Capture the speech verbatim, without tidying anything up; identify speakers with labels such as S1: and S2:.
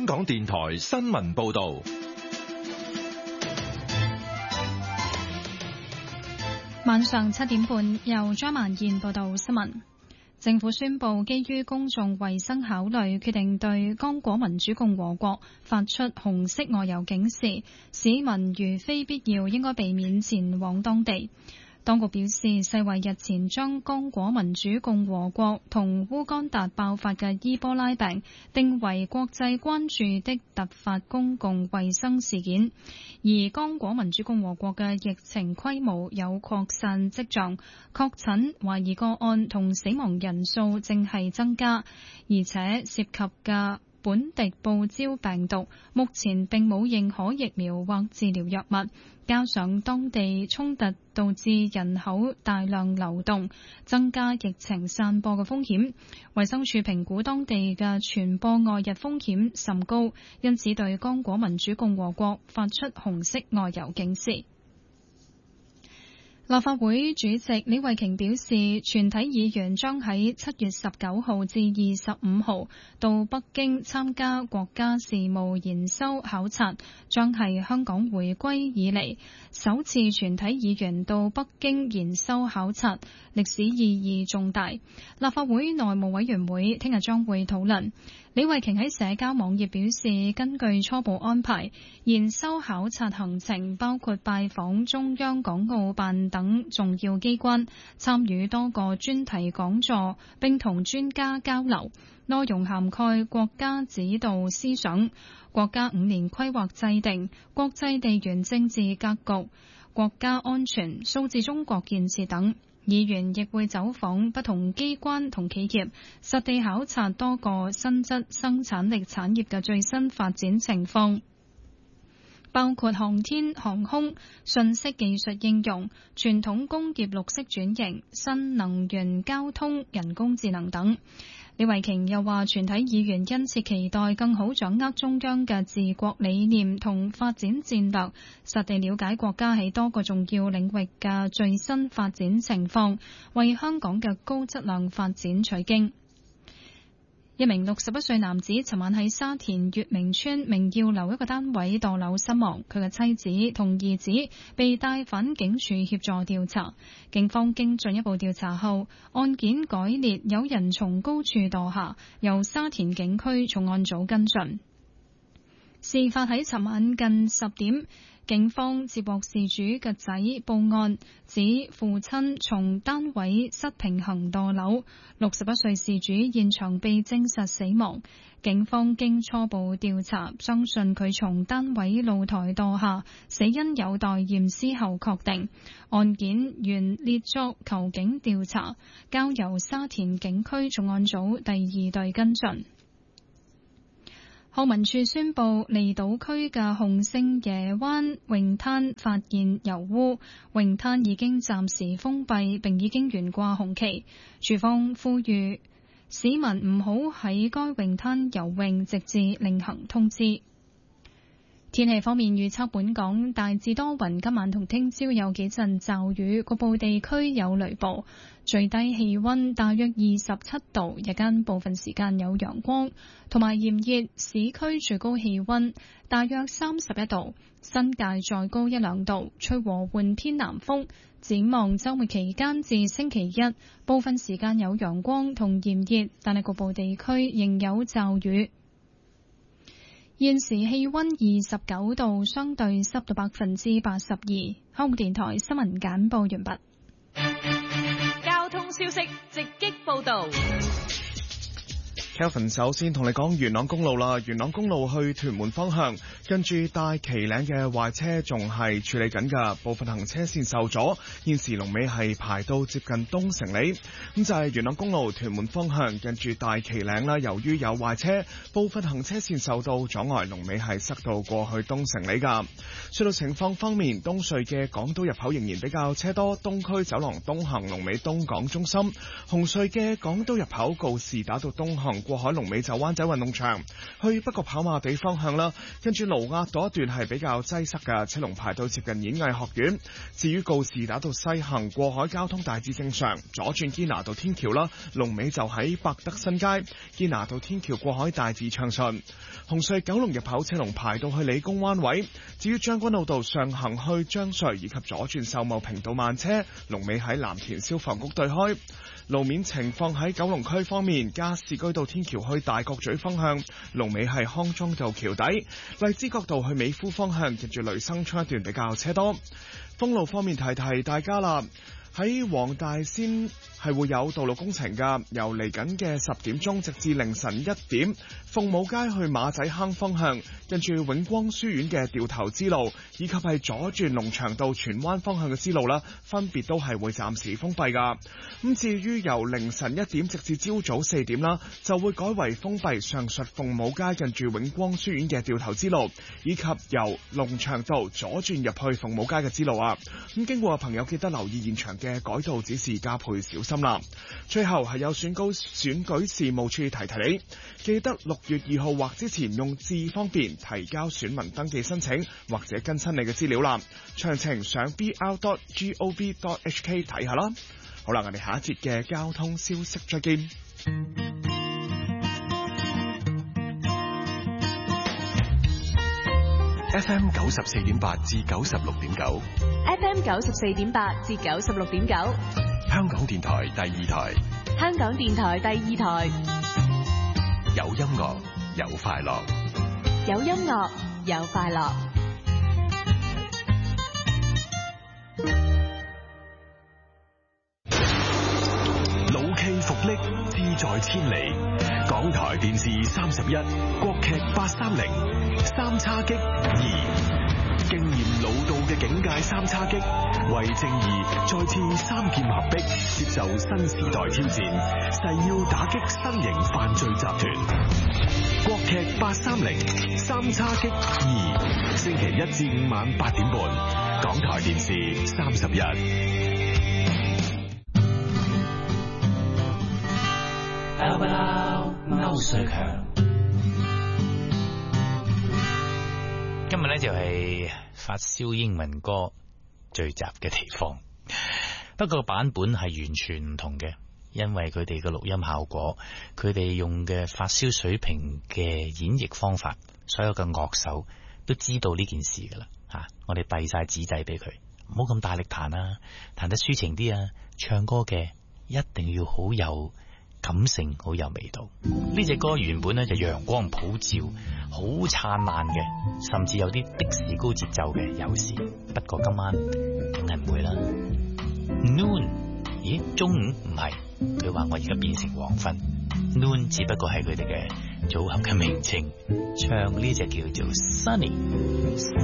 S1: 香港電台新聞報道。
S2: 晚上七點半，由張曼燕報道新聞。政府宣布，基於公眾衛生考慮，決定對剛果民主共和國發出紅色外遊警示，市民如非必要，應該避免前往當地。當局表示，世衛日前將剛果民主共和國同烏干達爆發嘅伊波拉病定為國際關注的突發公共衛生事件，而剛果民主共和國嘅疫情規模有擴散跡象，確診、懷疑個案同死亡人數正係增加，而且涉及嘅本地報招病毒目前並冇認可疫苗或治療藥物，加上當地衝突導致人口大量流動，增加疫情散播嘅風險。衛生署評估當地嘅傳播外溢風險甚高，因此對剛果民主共和國發出紅色外遊警示。立法會主席李慧瓊表示，全體議員將喺七月十九號至二十五號到北京參加國家事務研修考察，將係香港回歸以嚟首次全體議員到北京研修考察，歷史意義重大。立法會內務委員會聽日將會討論。李慧瓊喺社交網頁表示，根據初步安排，研修考察行程包括拜訪中央港澳辦等重要機關，參與多個專題講座，並同專家交流，內容涵蓋國家指導思想、國家五年規劃制定、國際地緣政治格局、國家安全、數字中國建設等。議員亦會走訪不同機關同企業，實地考察多個新質生產力產業嘅最新發展情況，包括航天航空、信息技術應用、傳統工業綠色轉型、新能源交通、人工智能等。李慧瓊又話，全體議員殷切期待更好掌握中央嘅治國理念同發展戰略，實地了解國家喺多個重要領域嘅最新發展情況，為香港嘅高質量發展取經。一名六十一歲男子尋晚喺沙田月明村明耀樓一個單位墮樓身亡，佢嘅妻子同兒子被帶返警署協助調查。警方經進一步調查後，案件改列有人從高處墮下，由沙田警區重案組跟進。事發喺尋晚近十點，警方接獲事主嘅仔報案，指父親從單位失平衡墮樓，六十一歲事主現場被證實死亡。警方經初步調查，相信佢從單位露台墮下，死因有待驗屍後確定。案件原列作求警調查，交由沙田警區重案組第二隊跟進。康文署宣布，離島區嘅洪聖爺灣泳灘發現油污，泳灘已經暫時封閉，並已經懸掛紅旗。署方呼籲市民唔好喺該泳灘游泳，直至另行通知。天氣方面預測，本港大致多雲，今晚同聽朝有幾陣驟雨，局部地區有雷暴，最低氣溫大約二十七度，日間部分時間有陽光同埋炎熱，市區最高氣溫大約三十一度，新界再高一兩度，吹和緩偏南風。展望週末期間至星期一，部分時間有陽光同炎熱，但係局部地區仍有驟雨。現時氣溫二十九度，相對濕度百分之八十二。香港電台新聞簡報完畢。
S3: 交通消息直擊報道。
S4: Kelvin 首先同你講元朗公路啦，元朗公路去屯門方向，跟住大旗嶺嘅壞車仲係處理緊㗎，部分行車線受阻，現時龍尾係排到接近東城里。咁就係元朗公路屯門方向，跟住大旗嶺啦，由於有壞車，部分行車線受到阻礙，龍尾係塞到過去東城里㗎。隧道情況方面，東隧嘅港島入口仍然比較車多，東區走廊東行龍尾東港中心，紅隧嘅港島入口告士打道東行過海龍尾就灣仔運動場，去北角跑馬地方向啦，跟住盧押道一段係比較擠塞嘅，車龍排到接近演藝學院。至於告士打道西行過海交通大致正常，左轉堅拿道天橋啦，龍尾就喺百德新街，堅拿道天橋過海大致暢順。紅隧九龍入口車龍排到去理工灣位，至於將軍澳道上行去將隧以及左轉秀茂坪道慢車，龍尾喺藍田消防局對開。路面情況喺九龍區方面，加士居道天橋去大角咀方向，龍尾係康莊道橋底；荔枝角道去美孚方向，近住雷生村一段比較車多。封路方面提提大家啦。喺黃大仙係會有道路工程㗎，由嚟緊嘅十點鐘直至凌晨一點，鳳舞街去馬仔坑方向，跟住永光書院嘅掉頭支路，以及係左轉龍翔道荃灣方向嘅支路啦，分別都係會暫時封閉㗎。咁至於由凌晨一點直至朝早四點啦，就會改為封閉上述鳳舞街近住永光書院嘅掉頭支路，以及由龍翔道左轉入去鳳舞街嘅支路啊。咁經過嘅朋友記得留意現場嘅改道指示，加倍小心啦。最後係有選舉選舉事務處提提你，記得六月二號或之前用智方便提交選民登記申請或者更新你嘅資料啦。詳情上 b r dot gov dot h k 睇下啦。好啦，我哋下一節嘅交通消息再見。
S5: F M 九十四點八至九十六點九
S3: F M 九十四點八至九十六點九，
S5: 香港電台第二台，
S3: 香港電台第二台，
S5: 有音樂有快樂，
S3: 有音樂有快樂。
S5: 老 K 復力志在千里，港台電視三十一，國劇八三零，三叉戟二，經驗老道嘅警界三叉戟，為正義再次三劍合璧，接受新時代挑戰，誓要打擊新型犯罪集團。國劇八三零，三叉戟二，星期一至五晚八點半，港台電視三十一。
S6: L B L 歐瑞強，今日咧就係發燒英文歌聚集嘅地方，不過版本係完全唔同嘅，因為佢哋嘅錄音效果，佢哋用嘅發燒水平嘅演繹方法，所有嘅樂手都知道呢件事噶啦吓，我哋遞晒紙仔俾佢，唔好咁大力彈啊，彈得抒情啲啊，唱歌嘅一定要好有感性，好有味道。呢隻歌原本咧就陽光普照，好燦爛嘅，甚至有啲的士高節奏嘅，有時。不過今晚梗係唔會啦。Noon， 咦？中午唔係，佢話我而家變成黃昏。Noon 只不過係佢哋嘅組合嘅名稱，唱呢隻叫做 Sunny。